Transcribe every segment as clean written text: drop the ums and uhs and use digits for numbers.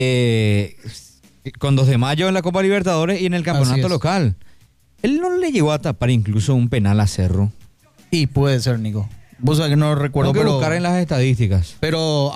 eh, con 2 de mayo en la Copa Libertadores y en el Así campeonato es. local. Él no le llegó a tapar incluso un penal a Cerro. Y puede ser, Nico. Vos sabés que no recuerdo, Tengo que pero... buscar en las estadísticas. Pero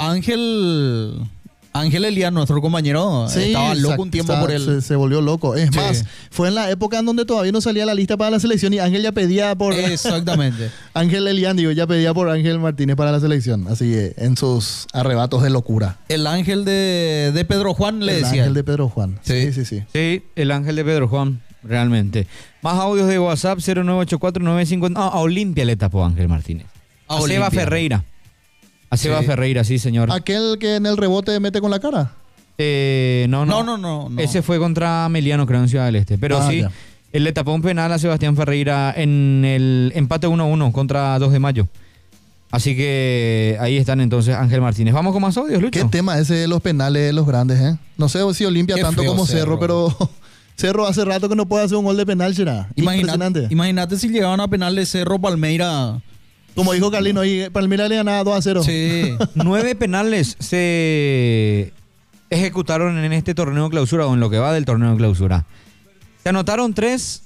Ángel Elías, nuestro compañero, estaba loco un tiempo por él. Se volvió loco. Es Sí. más, fue en la época en donde todavía no salía la lista para la selección y Ángel ya pedía por... Exactamente. Ángel Elian, digo, ya pedía por Ángel Martínez para la selección. Así que en sus arrebatos de locura. El ángel de Pedro Juan le El decía. Ángel de Pedro Juan. Sí. Sí. Sí, el ángel de Pedro Juan, realmente. Más audios de WhatsApp, 0984-950. A Olimpia le tapó Ángel Martínez. A A Seba Olimpia. Ferreira. A Seba Sí. Ferreira, sí, señor. Aquel que en el rebote mete con la cara. No. Ese fue contra Meliano, creo, en Ciudad del Este. Pero sí, Ya. él le tapó un penal a Sebastián Ferreira en el empate 1-1 contra 2 de mayo. Así que ahí están entonces Ángel Martínez. Vamos con más audios, Lucho. ¿Qué tema ese de los penales de los grandes, eh? No sé si Olimpia Qué tanto feo como Cerro, Cerro. pero Cerro hace rato que no puede hacer un gol de penal, será. Impresionante. Imagínate si llegaban a penal de Cerro Palmeira. Como dijo Carlino, ahí Palmeiras le ganaba 2-0. Sí. 9 penales se ejecutaron en este torneo de clausura o en lo que va del torneo de clausura. Se anotaron 3,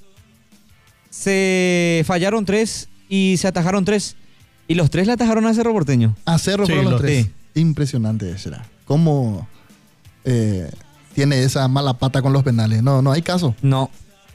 se fallaron 3 y se atajaron 3. Y los 3 le atajaron a Cerro Porteño. A Cerro Sí, fueron los los- tres. sí. Impresionante será. ¿Cómo tiene esa mala pata con los penales? No hay caso. No.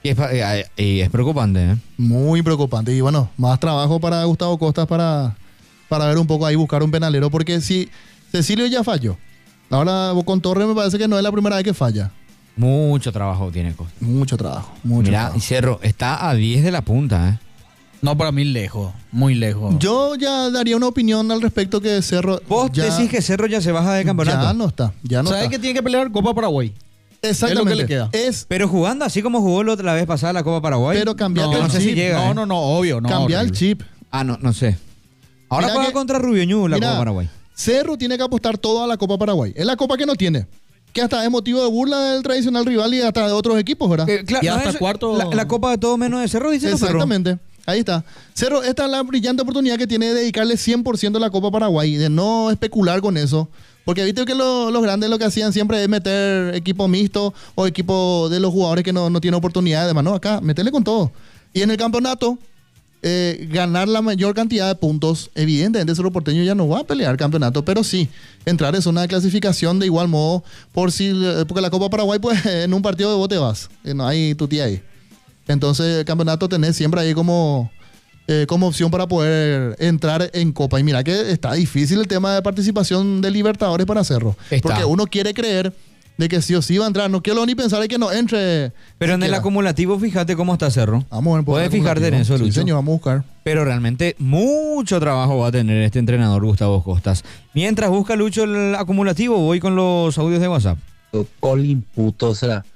Y es preocupante, ¿eh? Muy preocupante. Y bueno, más trabajo para Gustavo Costas para ver un poco ahí, buscar un penalero. Porque si Cecilio ya falló. Ahora con Torres me parece que no es la primera vez que falla. Mucho trabajo tiene Costa. Mucho trabajo. Mucho Mirá, trabajo. y Cerro está a 10 de la punta, ¿eh? No, para mí lejos. Muy lejos. Yo ya daría una opinión al respecto que Cerro. ¿Vos ya, decís que Cerro ya se baja de campeonato? Ya no está. Ya no ¿Sabes está. que tiene que pelear Copa Paraguay? Exactamente. es lo que le queda. Pero jugando así como jugó la otra vez pasada la Copa Paraguay. Pero cambiar yo no el sé si chip. llega. No, obvio. No, Cambiar el horrible. chip. No sé. Ahora Mira juega que- contra Rubio Ñu la Mira, Copa Paraguay. Cerro tiene que apostar todo a la Copa Paraguay. Es la Copa que no tiene. Que hasta es motivo de burla del tradicional rival y hasta de otros equipos, ¿verdad? Claro, Y hasta es cuarto- La Copa de todo menos de Cerro, dice el perro. Exactamente. Ahí está. Cerro, esta es la brillante oportunidad que tiene de dedicarle 100% a la Copa Paraguay, de no especular con eso. Porque viste que los grandes lo que hacían siempre es meter equipo mixto o equipo de los jugadores que no tienen oportunidad. Además, no, acá, meterle con todo. Y en el campeonato, ganar la mayor cantidad de puntos. Evidentemente, Cerro Porteño ya no va a pelear campeonato, pero sí, entrar en zona de clasificación de igual modo, porque la Copa Paraguay, pues, en un partido de vos te vas. No hay tu tía ahí. Entonces, el campeonato tenés siempre ahí como opción para poder entrar en Copa. Y mira que está difícil el tema de participación de Libertadores para Cerro. Está. Porque uno quiere creer de que sí o sí va a entrar. No quiero ni pensar en que no entre. Pero en el siquiera. acumulativo, fíjate cómo está Cerro. Vamos a ver. Puedes fijarte en eso, Sí, Lucho. señor, vamos a buscar. Pero realmente mucho trabajo va a tener este entrenador Gustavo Costas. Mientras busca Lucho el acumulativo, voy con los audios de WhatsApp. Colin puto, o sea,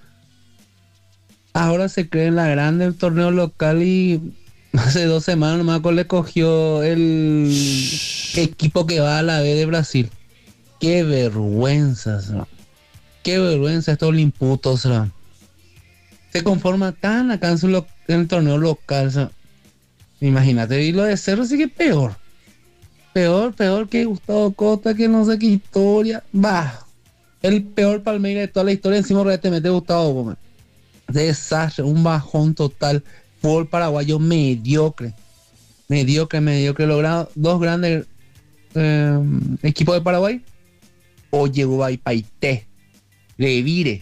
ahora se cree en la grande el torneo local y hace 2 semanas nomás le cogió el equipo que va a la B de Brasil. Qué vergüenza, o sea. Qué vergüenza estos limputos, o sea. Se conforma tan acá en el torneo local, o sea. Imagínate, y lo de Cerro sí que es peor. Peor que Gustavo Costa, que no sé qué historia. Bah. El peor Palmeiras de toda la historia, encima te mete Gustavo Gómez. Desastre, un bajón total. Fútbol paraguayo mediocre. Lograron 2 grandes equipos de Paraguay. Oye, Paité, Revire.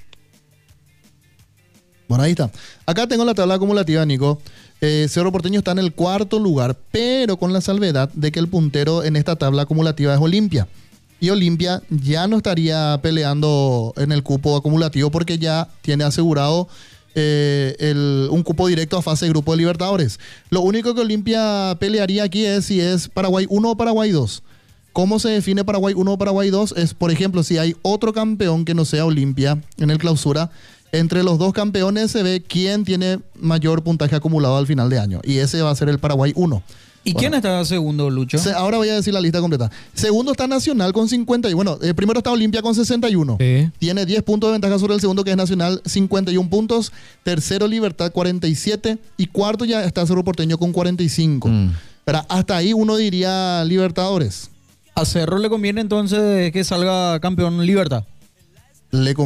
Bueno, ahí está. Acá tengo la tabla acumulativa, Nico. Cerro Porteño está en el 4º lugar, pero con la salvedad de que el puntero en esta tabla acumulativa es Olimpia. Y Olimpia ya no estaría peleando en el cupo acumulativo porque ya tiene asegurado un cupo directo a fase de grupo de Libertadores. Lo único que Olimpia pelearía aquí es si es Paraguay 1 o Paraguay 2. ¿Cómo se define Paraguay 1 o Paraguay 2? Es, por ejemplo, si hay otro campeón que no sea Olimpia en el clausura, entre los 2 campeones se ve quién tiene mayor puntaje acumulado al final de año. Y ese va a ser el Paraguay 1. ¿Y quién está segundo, Lucho? Ahora voy a decir la lista completa. Segundo está Nacional con 50. Y bueno, primero está Olimpia con 61. Sí. Tiene 10 puntos de ventaja sobre el segundo, que es Nacional, 51 puntos. Tercero, Libertad, 47. Y cuarto ya está Cerro Porteño con 45. Pero hasta ahí uno diría Libertadores. A Cerro le conviene entonces que salga campeón Libertad. Le